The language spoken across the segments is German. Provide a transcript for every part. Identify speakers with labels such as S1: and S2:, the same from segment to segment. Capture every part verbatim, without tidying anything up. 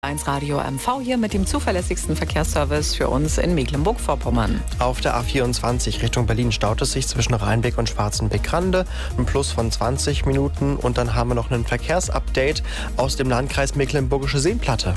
S1: eins Radio M V hier mit dem zuverlässigsten Verkehrsservice für uns in Mecklenburg-Vorpommern.
S2: Auf der A vierundzwanzig Richtung Berlin staut es sich zwischen Rheinbeck und Schwarzenbeck-Rande. Ein Plus von zwanzig Minuten. Und dann haben wir noch ein Verkehrsupdate aus dem Landkreis Mecklenburgische Seenplatte.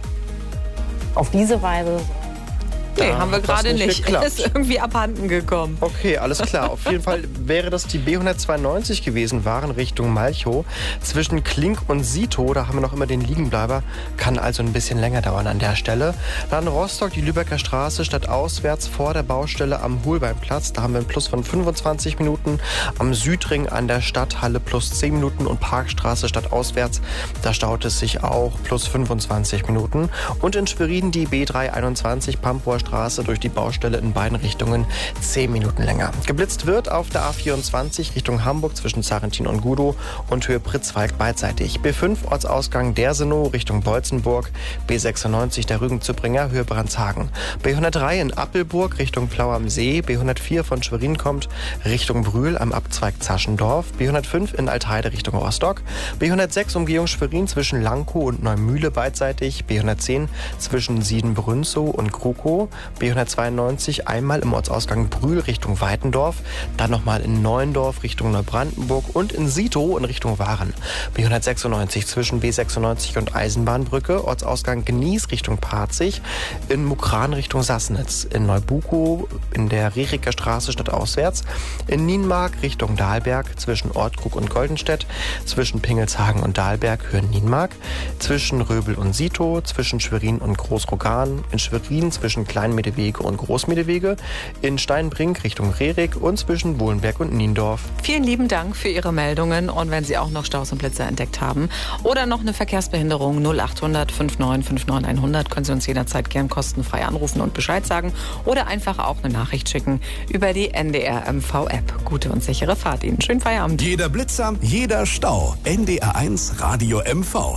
S3: Auf diese Weise...
S1: Nee, haben wir gerade nicht.
S2: nicht geklappt.
S1: Ist irgendwie abhanden gekommen.
S2: Okay, alles klar. Auf jeden Fall wäre das die B hundertzweiundneunzig gewesen, waren Richtung Malchow. Zwischen Klink und Sito, da haben wir noch immer den Liegenbleiber. Kann also ein bisschen länger dauern an der Stelle. Dann Rostock, die Lübecker Straße, stadtauswärts vor der Baustelle am Holbeinplatz. Da haben wir einen Plus von fünfundzwanzig Minuten. Am Südring an der Stadthalle plus zehn Minuten. Und Parkstraße stadtauswärts, da staut es sich auch plus fünfundzwanzig Minuten. Und in Schwerin die B dreihunderteinundzwanzig Pampower Straße durch die Baustelle in beiden Richtungen zehn Minuten länger. Geblitzt wird auf der A vierundzwanzig Richtung Hamburg zwischen Sarrentin und Gudow und Höhe Pritzwalk beidseitig. B fünf Ortsausgang Dersenow Richtung Bolzenburg, B sechsundneunzig der Rügen-Zübringer Höhe Brandshagen. B hundertdrei in Appelburg Richtung Plau am See, B hundertvier von Schwerin kommt Richtung Brühl am Abzweig Zaschendorf, B hundertfünf in Altheide Richtung Rostock, B hundertsechs Umgehung Schwerin zwischen Lankow und Neumühle beidseitig, B hundertzehn zwischen Siedenbrünzow und Krukow, B hundertzweiundneunzig einmal im Ortsausgang Brühl Richtung Weitendorf, dann nochmal in Neuendorf Richtung Neubrandenburg und in Sito in Richtung Waren. B hundertsechsundneunzig zwischen B sechsundneunzig und Eisenbahnbrücke, Ortsausgang Gnies Richtung Parzig, in Mukran Richtung Sassnitz, in Neubukow in der Reriker Straße stadtauswärts, in Nienmark Richtung Dahlberg zwischen Ortkrug und Goldenstedt, zwischen Pingelshagen und Dahlberg Höhe Nienmark, zwischen Röbel und Sito, zwischen Schwerin und Großrogan, in Schwerin zwischen Kleinmedewege und Großmedewege, in Steinbrink Richtung Rerik und zwischen Bohlenberg und Niendorf.
S1: Vielen lieben Dank für Ihre Meldungen und wenn Sie auch noch Staus und Blitzer entdeckt haben oder noch eine Verkehrsbehinderung null achthundert neunundfünfzig neunundfünfzig hundert können Sie uns jederzeit gern kostenfrei anrufen und Bescheid sagen oder einfach auch eine Nachricht schicken über die N D R M V-App. Gute und sichere Fahrt Ihnen. Schönen Feierabend.
S4: Jeder Blitzer, jeder Stau. N D R eins Radio M V.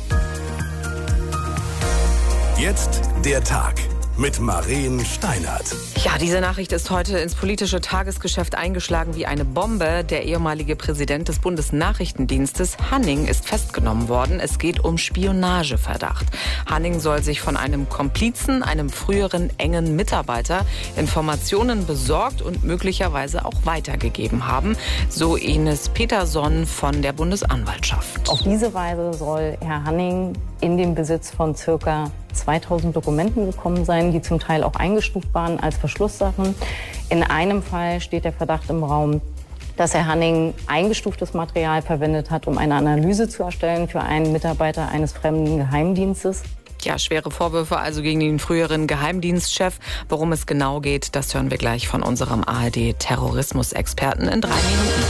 S4: Jetzt der Tag mit Maren Steinert.
S1: Ja, diese Nachricht ist heute ins politische Tagesgeschäft eingeschlagen wie eine Bombe. Der ehemalige Präsident des Bundesnachrichtendienstes, Hanning, ist festgenommen worden. Es geht um Spionageverdacht. Hanning soll sich von einem Komplizen, einem früheren engen Mitarbeiter, Informationen besorgt und möglicherweise auch weitergegeben haben. So Ines Peterson von der Bundesanwaltschaft.
S3: Auf diese Weise soll Herr Hanning in den Besitz von circa zweitausend Dokumenten gekommen sein, die zum Teil auch eingestuft waren als Verschlusssachen. In einem Fall steht der Verdacht im Raum, dass Herr Hanning eingestuftes Material verwendet hat, um eine Analyse zu erstellen für einen Mitarbeiter eines fremden Geheimdienstes.
S1: Ja, schwere Vorwürfe also gegen den früheren Geheimdienstchef. Worum es genau geht, das hören wir gleich von unserem A R D-Terrorismusexperten in drei Minuten.